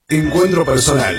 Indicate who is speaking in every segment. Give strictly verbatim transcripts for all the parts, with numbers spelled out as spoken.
Speaker 1: Encuentro personal.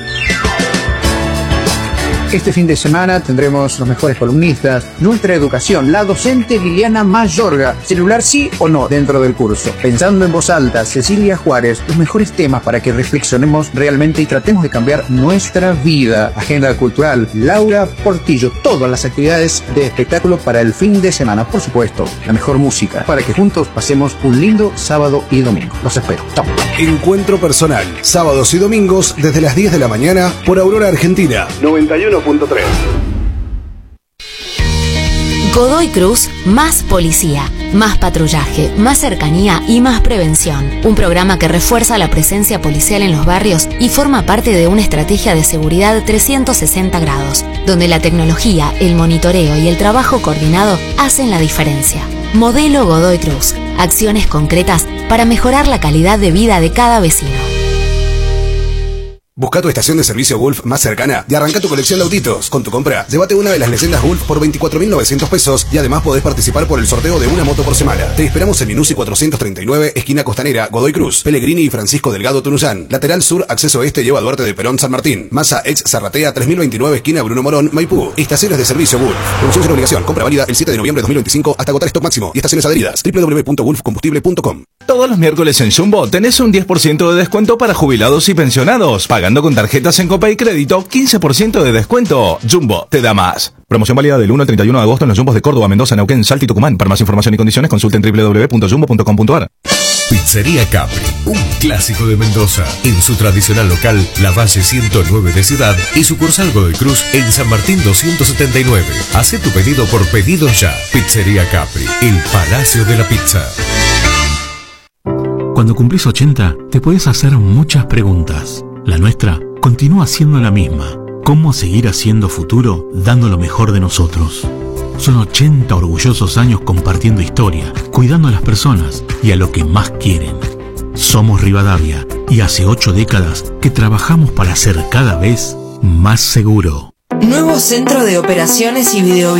Speaker 2: Este fin de semana tendremos los mejores columnistas, nuestra educación, la docente Liliana Mayorga, celular sí o no dentro del curso. Pensando en voz alta, Cecilia Juárez, los mejores temas para que reflexionemos realmente y tratemos de cambiar nuestra vida. Agenda cultural, Laura Portillo, todas las actividades de espectáculo para el fin de semana. Por supuesto, la mejor música, para que juntos pasemos un lindo sábado y domingo. Los espero. Chao.
Speaker 1: Encuentro personal, sábados y domingos desde las diez de la mañana por Aurora Argentina noventa y uno punto tres.
Speaker 3: Godoy Cruz, más policía, más patrullaje, más cercanía y más prevención. Un programa que refuerza la presencia policial en los barrios y forma parte de una estrategia de seguridad trescientos sesenta grados, donde la tecnología, el monitoreo y el trabajo coordinado hacen la diferencia. Modelo Godoy Cruz. Acciones concretas para mejorar la calidad de vida de cada vecino.
Speaker 1: Busca tu estación de servicio Gulf más cercana y arranca tu colección de autitos. Con tu compra, llévate una de las leyendas Gulf por veinticuatro mil novecientos pesos y además podés participar por el sorteo de una moto por semana. Te esperamos en Minuci cuatrocientos treinta y nueve, esquina Costanera, Godoy Cruz, Pellegrini y Francisco Delgado Tunuyán. Lateral sur, acceso este, lleva a Duarte de Perón San Martín. Masa ex Zarratea tres mil veintinueve, esquina Bruno Morón, Maipú. Estaciones de servicio Gulf. Promoción sin obligación. Compra válida el siete de noviembre de dos mil veinticinco hasta agotar stock máximo. Y estaciones adheridas. doble u doble u doble u punto gulf combustible punto com.
Speaker 4: Todos los miércoles en Jumbo tenés un diez por ciento de descuento para jubilados y pensionados. Pagando con tarjetas en Copa y Crédito, quince por ciento de descuento. Jumbo, te da más. Promoción válida del uno al treinta y uno de agosto en los Jumbos de Córdoba, Mendoza, Neuquén, Salta y Tucumán. Para más información y condiciones consulten doble u doble u doble u punto jumbo punto com punto a r.
Speaker 5: Pizzería Capri, un clásico de Mendoza. En su tradicional local, La Valle ciento nueve de Ciudad y sucursal Godoy Cruz en San Martín doscientos setenta y nueve. Hacé tu pedido por pedido ya. Pizzería Capri, el Palacio de la Pizza.
Speaker 6: Cuando cumplís ochenta, te podés hacer muchas preguntas. La nuestra continúa siendo la misma. ¿Cómo seguir haciendo futuro dando lo mejor de nosotros? Son ochenta orgullosos años compartiendo historia, cuidando a las personas y a lo que más quieren. Somos Rivadavia y hace ocho décadas que trabajamos para ser cada vez más seguro.
Speaker 7: Nuevo centro de operaciones y video